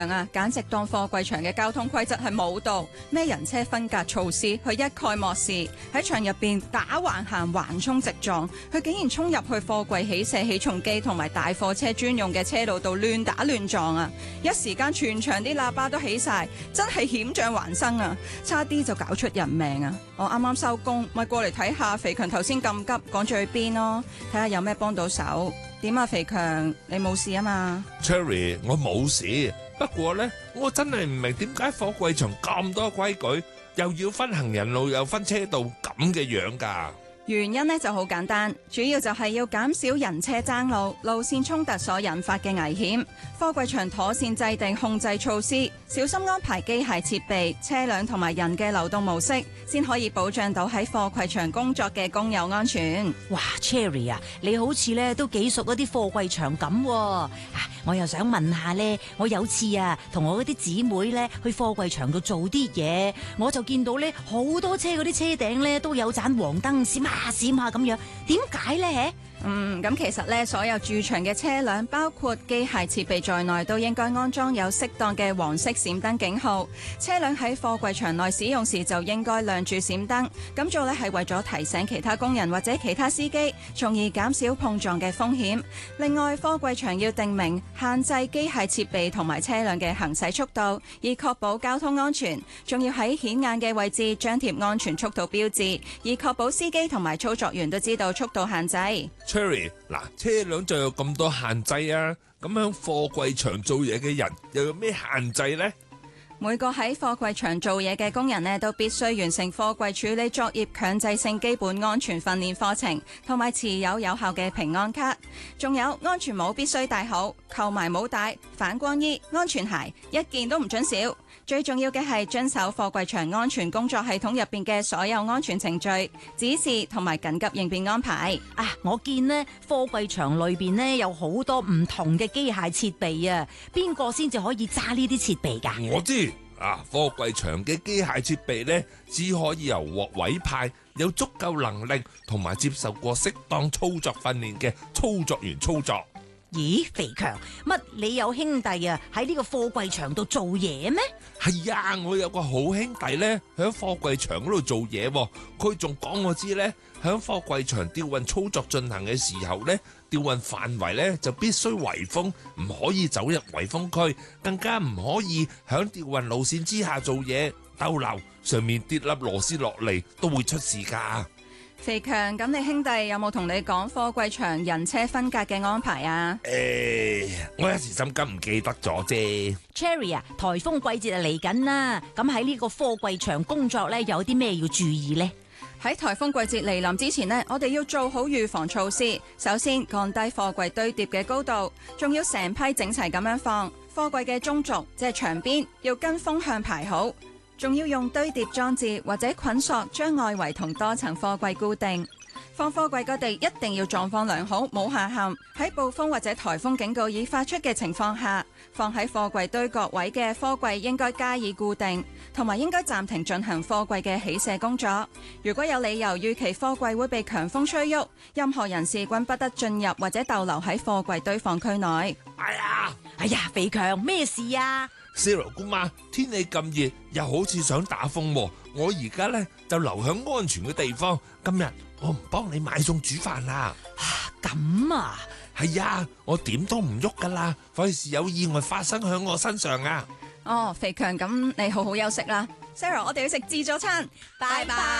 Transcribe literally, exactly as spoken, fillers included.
啊，簡直當貨櫃場嘅交通規則係冇到，咩人車分隔措施，佢一概漠視。喺場入邊打橫行、橫衝直撞，佢竟然衝入去貨櫃起卸起重機同埋大貨車專用嘅車路度亂打亂撞啊！一時間全場啲喇叭都起晒，真係險象環生啊！差啲就搞出人命啊！我啱啱收工，咪過嚟睇下肥強頭先咁急，趕住去邊咯？睇下有咩幫到手。點啊，肥強，你冇事啊嘛 ？Cherry， 我冇事，不過呢，我真係唔明點解貨櫃場咁多規矩，又要分行人路，又分車道咁嘅樣噶？ 原因呢就好簡單，主要就係要減少人車爭路、路線衝突所引發嘅危險。貨櫃場妥善制定控制措施，小心安排機械設備、車輛同埋人嘅流動模式，先可以保障到喺貨櫃場工作嘅工友安全。 哇 ，Cherry 啊，你好似咧都幾熟嗰啲貨櫃場咁喎。啊，我又想問下咧，我有次啊同我嗰啲姊妹咧去貨櫃場度做啲嘢，我就見到咧好多車嗰啲車頂咧都有盞黃燈閃下閃下咁樣，點解咧？ 嗯，咁其實咧，所有駐場嘅車輛，包括機械設備在內，都應該安裝有適當嘅黃色閃燈警號。車輛喺貨櫃場內使用時，就應該亮住閃燈。咁做咧係為咗提醒其他工人或者其他司機，從而減少碰撞嘅風險。另外，貨櫃場要定明限制機械設備同埋車輛嘅行駛速度，以確保交通安全。仲要喺顯眼嘅位置張貼安全速度標誌，以確保司機同埋操作員都知道速度限制。 Cherry， 嗱，車輛就有咁多限制啊，咁喺貨櫃場做嘢嘅人又有咩限制呢？ 每個喺貨櫃場做嘢嘅工人呢，都必須完成貨櫃處理作業強制性基本安全訓練課程，同埋持有有效嘅平安卡。仲有安全帽必須戴好，扣埋帽帶、反光衣、安全鞋，一件都唔准少。最重要嘅係遵守貨櫃場安全工作系統入邊嘅所有安全程序、指示同埋緊急應變安排。 啊，我見呢貨櫃場裏邊呢有好多唔同嘅機械設備啊，邊個先至可以揸呢啲設備噶？ 我知啊，貨櫃場嘅機械設備呢，只可以由獲委派、有足夠能力同埋接受過適當操作訓練嘅操作員操作。 咦，肥強，乜你有兄弟啊喺呢個貨櫃場度做嘢咩？ 係啊，我有個好兄弟呢，喺貨櫃場嗰度做嘢，佢仲講我知呢，喺貨櫃場吊運操作進行嘅時候呢，吊運範圍呢就必須圍封，唔可以走入圍封區，更加唔可以喺吊運路線之下做嘢，逗留上面跌粒螺絲落嚟都會出事噶。 肥強，咁你兄弟有冇同你講貨櫃場人車分隔嘅安排啊？ 誒、欸，我一時心急唔記得咗啫。 Cherry 啊，颱風季節啊嚟緊啦，咁喺呢個貨櫃場工作呢，有啲咩要注意呢？ 喺颱風季節嚟臨之前呢，我哋要做好預防措施。首先降低貨櫃堆疊嘅高度，仲要成批整齊咁樣放。貨櫃嘅中軸即係牆邊要跟風向排好。仲要用堆疊裝置或者捆索將外圍同多層貨櫃固定。放貨櫃個地一定要狀況良好，冇下陷。喺暴風或者颱風警告已發出嘅情況下，放喺貨櫃堆角位嘅貨櫃應該加以固定，同埋應該暫停進行貨櫃嘅起卸工作。如果有理由預期貨櫃會被強風吹喐，任何人士均不得進入或者逗留喺貨櫃堆放區內。 哎呀， 哎呀，肥強，咩事啊 ？Zero 姑媽，天氣咁熱，又好似想打風喎，我而家呢就留喺安全嘅地方。今日我唔幫你買餸煮飯啦。 咁啊？ 係呀，我點都唔喐噶啦，費事有意外發生喺我身上啊。 哦，肥強，咁你好好休息啦。Sarah， 我哋要食自助餐，拜拜。